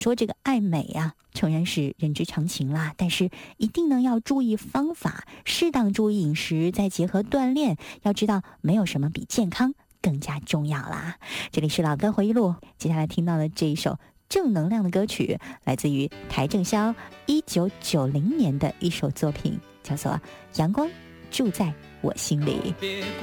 说这个爱美啊，诚然是人之常情啦，但是一定呢要注意方法，适当注意饮食，再结合锻炼，要知道没有什么比健康更加重要啦。这里是老歌回忆录，接下来听到的这一首正能量的歌曲，来自于邰正宵1990年的一首作品，叫做《阳光住在我心里》。